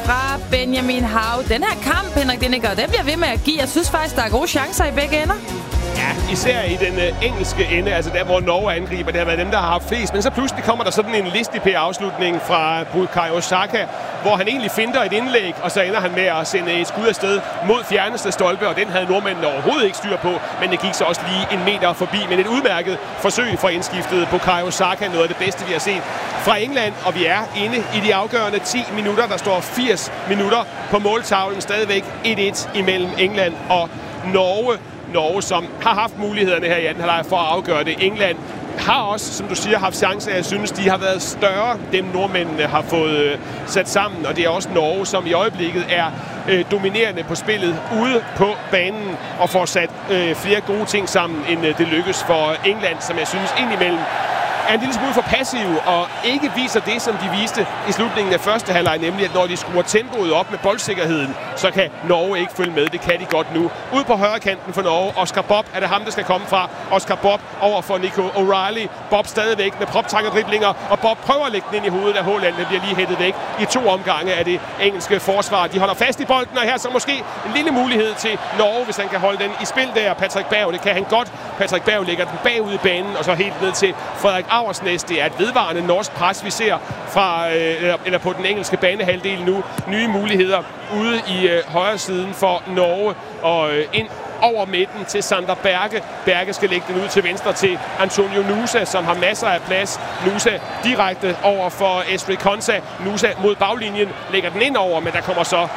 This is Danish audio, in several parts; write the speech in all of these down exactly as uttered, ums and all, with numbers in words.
fra Benjamin Hav. Den her kamp, Henrik Diniger, den bliver ved med at give. Jeg synes faktisk, der er gode chancer i begge ender. Ja, især i den øh, engelske ende, altså der, hvor Norge angriber. Det har været dem, der har haft flest. Men så pludselig kommer der sådan en listig-afslutning fra Bukayo Saka, hvor han egentlig finder et indlæg, og så ender han med at sende et skud afsted mod fjerneste stolpe, og den havde nordmændene overhovedet ikke styr på, men det gik så også lige en meter forbi. Men et udmærket forsøg fra indskiftet Bukayo Saka, noget af det bedste, vi har set fra England, og vi er inde i de afgørende ti minutter. Der står firs minutter på måltavlen, stadigvæk et et imellem England og Norge. Norge, som har haft mulighederne her i anden halvleg for at afgøre det. England har også, som du siger, haft chancer. Jeg synes, de har været større, dem nordmændene har fået øh, sat sammen. Og det er også Norge, som i øjeblikket er øh, dominerende på spillet ude på banen og får sat øh, flere gode ting sammen, end øh, det lykkes for England, som jeg synes indimellem er en lille smule for passiv og ikke viser det, som de viste i slutningen af første halvleg, nemlig at når de skruer tempoet op med boldsikkerheden, så kan Norge ikke følge med. Det kan de godt nu. Ude på højre kanten for Norge, Oscar Bob er det ham, der skal komme fra. Oscar Bob over for Nico O'Reilly. Bob stadigvæk med proptakkerdriblinger, og Bob prøver at lægge den ind i hovedet af Haaland. Den bliver lige hættet væk i to omgange af det engelske forsvar. De holder fast i bolden, og her så måske en lille mulighed til Norge, hvis han kan holde den i spil der. Patrick Berg, det kan han godt. Patrick Berg lægger den bagud i banen, og så helt ned til Frederik Auersnæs. Det er et vedvarende norsk pres, vi ser fra, øh, eller på den engelske banehalvdel nu. Nye muligheder ude i øh, højre siden for Norge, og øh, ind over midten til Sander Berge. Berge skal lægge den ud til venstre til Antonio Nusa, som har masser af plads. Nusa direkte over for Ezri Konsa. Nusa mod baglinjen lægger den ind over, men der kommer så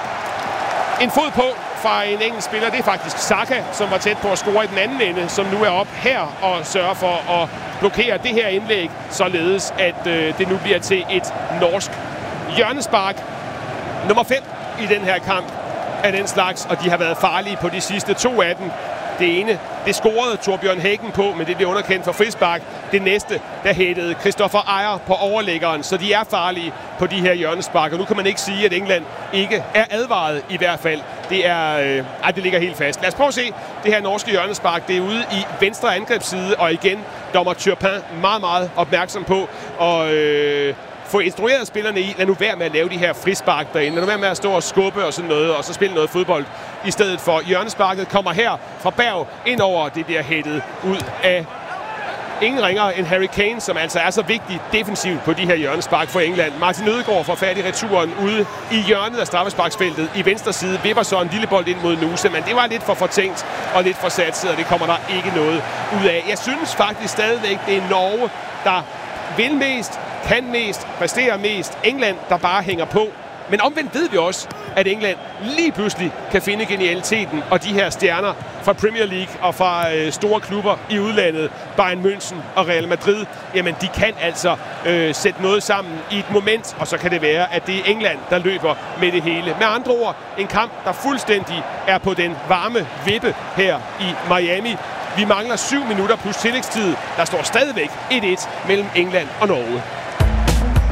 en fod på fra en engelsk spiller. Det er faktisk Saka, som var tæt på at score i den anden ende, som nu er op her og sørger for at blokere det her indlæg, således at øh, det nu bliver til et norsk hjørnespark. Nummer fem i den her kamp af den slags, og de har været farlige på de sidste to af dem. Det ene, det scorede Torbjørn Hækken på, men det blev underkendt for frispark. Det næste, der hættede Christopher Ejer på overlæggeren, så de er farlige på de her hjørnespark. Og nu kan man ikke sige, at England ikke er advaret i hvert fald. Det er, øh, ej, det ligger helt fast. Lad os prøve at se det her norske hjørnespark. Det er ude i venstre angrebsside, og igen dommer Turpin meget, meget opmærksom på og øh, få instrueret spillerne i, lad nu være med at lave de her frispark derinde. Lad nu være med at stå og skubbe og sådan noget, og så spille noget fodbold i stedet for. Hjørnesparket kommer her fra Berg ind over. Det bliver hættet ud af ingen ringer end Harry Kane, som altså er så vigtig defensivt på de her hjørnespark for England. Martin Ødegaard får fat i returen ude i hjørnet af straffesparksfeltet i venstre side. Vipper så en lille bold ind mod Nusa, men det var lidt for fortænkt og lidt for satset, og det kommer der ikke noget ud af. Jeg synes faktisk stadigvæk, det er Norge, der vil mest, kan mest, præsterer mest. England, der bare hænger på. Men omvendt ved vi også, at England lige pludselig kan finde genialiteten, og de her stjerner fra Premier League og fra øh, store klubber i udlandet, Bayern München og Real Madrid, jamen de kan altså øh, sætte noget sammen i et moment, og så kan det være, at det er England, der løber med det hele. Med andre ord, en kamp, der fuldstændig er på den varme vippe her i Miami. Vi mangler syv minutter plus tillægstid. Der står stadigvæk et et mellem England og Norge.